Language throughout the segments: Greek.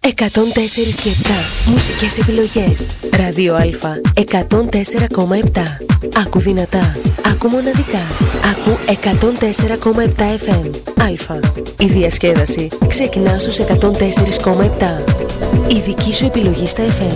104 και 7 μουσικές επιλογές. Ράδιο Α 104,7. Άκου δυνατά, άκου μοναδικά. Άκου 104,7 FM. Α. Η διασκέδαση ξεκινά στους 104,7. Η δική σου επιλογή στα FM.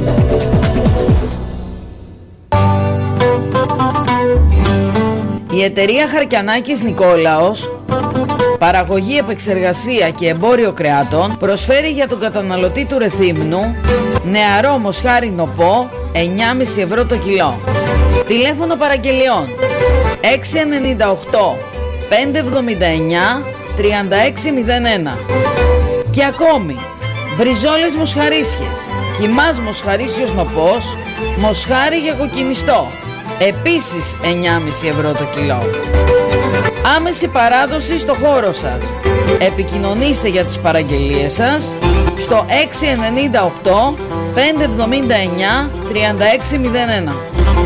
Η εταιρεία Χαρκιανάκης Νικόλαος, παραγωγή, επεξεργασία και εμπόριο κρεάτων, προσφέρει για τον καταναλωτή του Ρεθύμνου νεαρό μοσχάρι νοπό 9,5 ευρώ το κιλό. Τηλέφωνο παραγγελιών 698 579 3601. Και ακόμη μπριζόλες μοσχαρίσιες, κιμάς μοσχαρίσιος νοπός, μοσχάρι για κοκκινιστό, επίσης 9,5 ευρώ το κιλό. Άμεση παράδοση στο χώρο σας. Επικοινωνήστε για τις παραγγελίες σας στο 698 579 3601.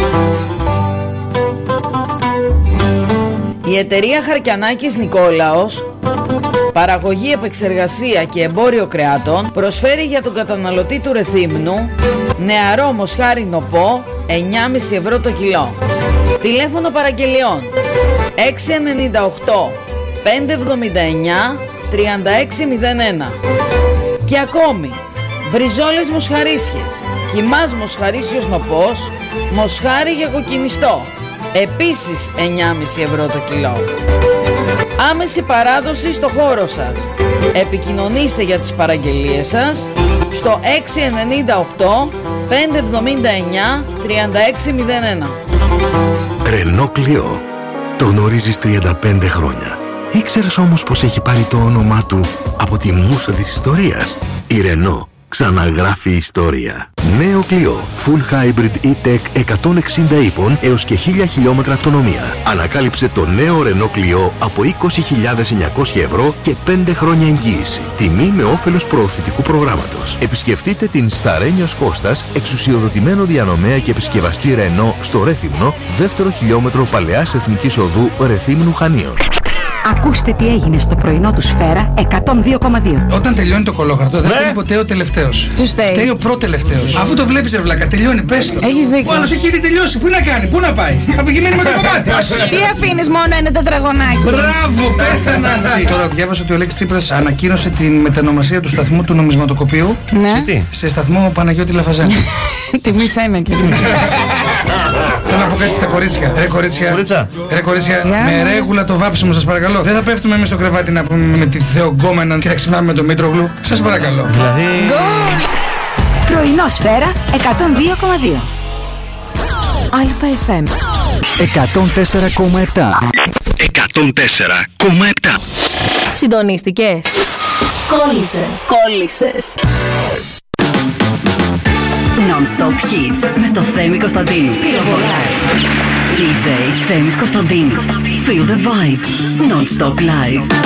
Η εταιρεία Χαρκιανάκης Νικόλαος, παραγωγή, επεξεργασία και εμπόριο κρεάτων, προσφέρει για τον καταναλωτή του Ρεθύμνου νεαρό μοσχάρι νοπό 9,5 ευρώ το κιλό. Τηλέφωνο παραγγελιών 698 579 3601. Και ακόμη μπριζόλες μοσχαρίσιες, κιμάς μοσχαρίσιος νοπός, μοσχάρι για κοκκινιστό, επίσης 9,5 ευρώ το κιλό. Άμεση παράδοση στο χώρο σας. Επικοινωνήστε για τις παραγγελίες σας στο 698 579 3601. Ρενό Κλιό. Το γνωρίζεις 35 χρόνια. Ήξερες όμως πως έχει πάρει το όνομά του από τη μούσα της ιστορίας? Η Ρενό ξαναγράφει ιστορία. Νέο Κλιό Full Hybrid E-Tech 160 ύπων έως και 1000 χιλιόμετρα αυτονομία. Ανακάλυψε το νέο Ρενό Κλιό από 20.900 ευρώ και 5 χρόνια εγγύηση. Τιμή με όφελος προωθητικού προγράμματος. Επισκεφτείτε την Σταρένιος Κώστας, εξουσιοδοτημένο διανομέα και επισκευαστή Ρενό στο Ρέθυμνο, δεύτερο χιλιόμετρο Παλαιάς Εθνικής Οδού Ρεθύμνου Χανίων. Ακούστε τι έγινε στο πρωινό του Σφαίρα 102,2. Όταν τελειώνει το κολόχαρτο, δεν φταίει ποτέ ο τελευταίος. Ποιος φταίει? Φταίει ο πρώτο-τελευταίος. Αφού το βλέπεις, ρε βλάκα, τελειώνει, πες το. Έχεις δίκιο. Ο άλλος έχει ήδη τελειώσει. Πού να κάνει, πού να πάει. Αφηγημένη με το κομμάτι. Τι αφήνεις μόνο ένα τετραγωνάκι? Μπράβο, πες τα Νάνση. Τώρα διάβασα ότι ο Αλέξης Τσίπρας ανακοίνωσε την μετανομασία του σταθμού του νομισματοκοπείου. Ναι. Σε σταθμό Παναγιώτη Λαφαζάνη. Τιμή σένα και Θέλω να πω κάτι στα κορίτσια. Ρε κορίτσια, με ρέγουλα το βάψιμο σας παρακαλώ. Δεν θα πέφτουμε εμείς στο κρεβάτι να πούμε με τη Θεογκόμενα και θα ξυπνάμε με τον Μήτρογλου. Σας παρακαλώ. Δηλαδή... Πρωινό Σφαίρα 102,2. ΑΕΦΜ 104,7. 104,7. Συντονίστηκες? Κόλλησες. Non-stop hits με το Θέμη Κωνσταντίνου. Πυροβολάει. DJ Θέμης Κωνσταντίνου. Feel the vibe. Non-stop live.